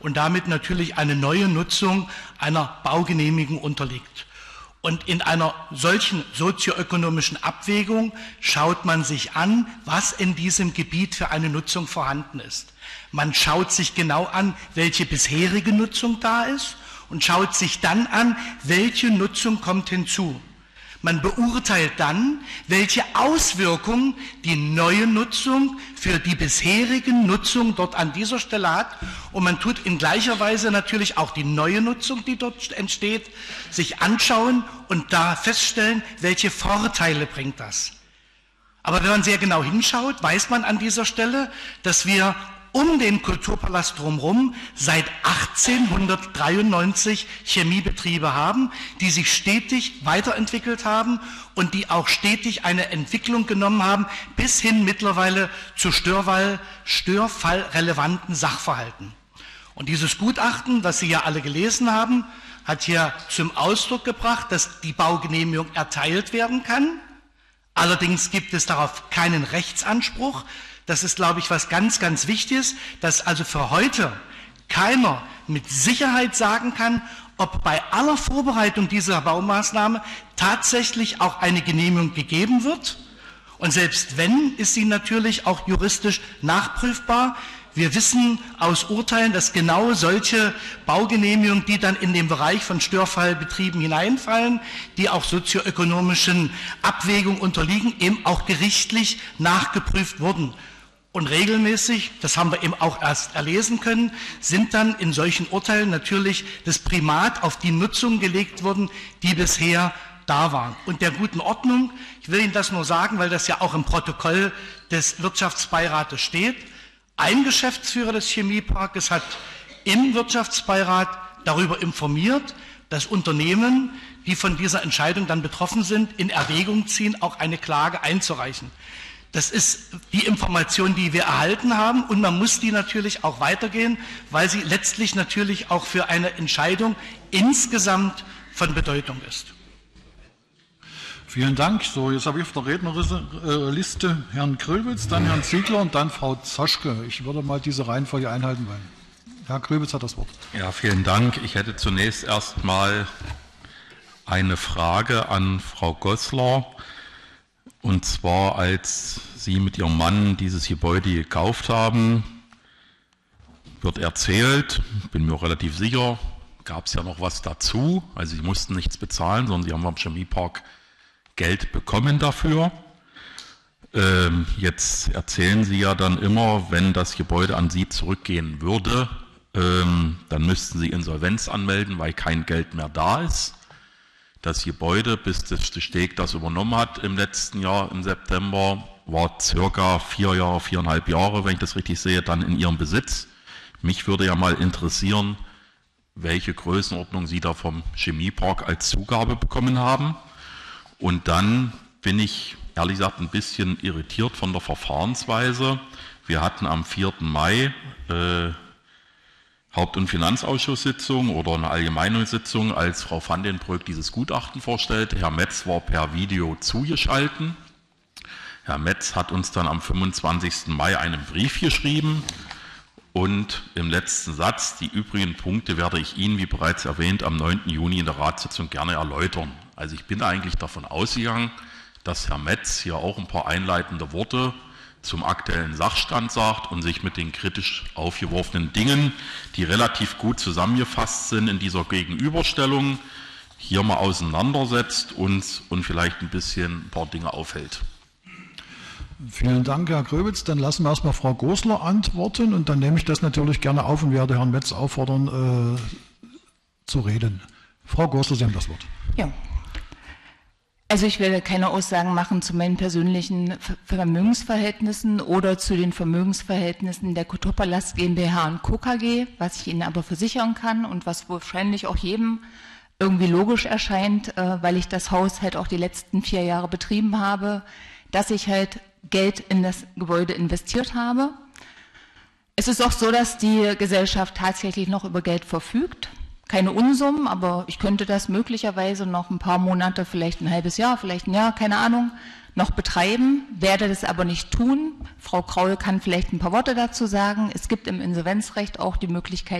und damit natürlich eine neue Nutzung einer Baugenehmigung unterliegt. Und in einer solchen sozioökonomischen Abwägung schaut man sich an, was in diesem Gebiet für eine Nutzung vorhanden ist. Man schaut sich genau an, welche bisherige Nutzung da ist und schaut sich dann an, welche Nutzung kommt hinzu. Man beurteilt dann, welche Auswirkungen die neue Nutzung für die bisherigen Nutzung dort an dieser Stelle hat. Und man tut in gleicher Weise natürlich auch die neue Nutzung, die dort entsteht, sich anschauen und da feststellen, welche Vorteile bringt das. Aber wenn man sehr genau hinschaut, weiß man an dieser Stelle, dass wir um den Kulturpalast drumherum seit 1893 Chemiebetriebe haben, die sich stetig weiterentwickelt haben und die auch stetig eine Entwicklung genommen haben, bis hin mittlerweile zu störfallrelevanten Sachverhalten. Und dieses Gutachten, das Sie ja alle gelesen haben, hat hier zum Ausdruck gebracht, dass die Baugenehmigung erteilt werden kann. Allerdings gibt es darauf keinen Rechtsanspruch. Das ist, glaube ich, was ganz, ganz wichtig ist, dass also für heute keiner mit Sicherheit sagen kann, ob bei aller Vorbereitung dieser Baumaßnahme tatsächlich auch eine Genehmigung gegeben wird. Und selbst wenn, ist sie natürlich auch juristisch nachprüfbar. Wir wissen aus Urteilen, dass genau solche Baugenehmigungen, die dann in den Bereich von Störfallbetrieben hineinfallen, die auch sozioökonomischen Abwägungen unterliegen, eben auch gerichtlich nachgeprüft wurden. Und regelmäßig, das haben wir eben auch erst erlesen können, sind dann in solchen Urteilen natürlich das Primat auf die Nutzung gelegt worden, die bisher da waren. Und der guten Ordnung, ich will Ihnen das nur sagen, weil das ja auch im Protokoll des Wirtschaftsbeirates steht, ein Geschäftsführer des Chemieparkes hat im Wirtschaftsbeirat darüber informiert, dass Unternehmen, die von dieser Entscheidung dann betroffen sind, in Erwägung ziehen, auch eine Klage einzureichen. Das ist die Information, die wir erhalten haben, und man muss die natürlich auch weitergehen, weil sie letztlich natürlich auch für eine Entscheidung insgesamt von Bedeutung ist. Vielen Dank. So, jetzt habe ich auf der Rednerliste Herrn Gröbitz, dann Herrn Ziegler und dann Frau Zoschke. Ich würde mal diese Reihenfolge einhalten wollen. Herr Gröbitz hat das Wort. Ja, vielen Dank. Ich hätte zunächst erst mal eine Frage an Frau Goslar. Und zwar, als Sie mit Ihrem Mann dieses Gebäude gekauft haben, wird erzählt, bin mir auch relativ sicher, gab es ja noch was dazu. Also Sie mussten nichts bezahlen, sondern Sie haben am Chemiepark Geld bekommen dafür. Jetzt erzählen Sie ja dann immer, wenn das Gebäude an Sie zurückgehen würde, dann müssten Sie Insolvenz anmelden, weil kein Geld mehr da ist. Das Gebäude, bis das Steg das übernommen hat im letzten Jahr, im September, war circa 4,5 Jahre, wenn ich das richtig sehe, dann in Ihrem Besitz. Mich würde ja mal interessieren, welche Größenordnung Sie da vom Chemiepark als Zugabe bekommen haben. Und dann bin ich, ehrlich gesagt, ein bisschen irritiert von der Verfahrensweise. Wir hatten am 4. Mai Haupt- und Finanzausschusssitzung oder eine allgemeine Sitzung, als Frau van den Broek dieses Gutachten vorstellte. Herr Metz war per Video zugeschaltet. Herr Metz hat uns dann am 25. Mai einen Brief geschrieben und im letzten Satz, die übrigen Punkte werde ich Ihnen, wie bereits erwähnt, am 9. Juni in der Ratssitzung gerne erläutern. Also ich bin eigentlich davon ausgegangen, dass Herr Metz hier auch ein paar einleitende Worte zum aktuellen Sachstand sagt und sich mit den kritisch aufgeworfenen Dingen, die relativ gut zusammengefasst sind in dieser Gegenüberstellung, hier mal auseinandersetzt und vielleicht ein paar Dinge aufhält. Vielen Dank, Herr Gröbitz. Dann lassen wir erstmal Frau Goslar antworten und dann nehme ich das natürlich gerne auf und werde Herrn Metz auffordern, zu reden. Frau Goslar, Sie haben das Wort. Ja. Also ich werde keine Aussagen machen zu meinen persönlichen Vermögensverhältnissen oder zu den Vermögensverhältnissen der Kulturpalast GmbH und Co. KG, was ich Ihnen aber versichern kann und was wahrscheinlich auch jedem irgendwie logisch erscheint, weil ich das Haus halt auch die letzten 4 Jahre betrieben habe, dass ich halt Geld in das Gebäude investiert habe. Es ist auch so, dass die Gesellschaft tatsächlich noch über Geld verfügt. Keine Unsummen, aber ich könnte das möglicherweise noch ein paar Monate, vielleicht ein halbes Jahr, vielleicht ein Jahr, keine Ahnung, noch betreiben, werde das aber nicht tun. Frau Kraul kann vielleicht ein paar Worte dazu sagen. Es gibt im Insolvenzrecht auch die Möglichkeit,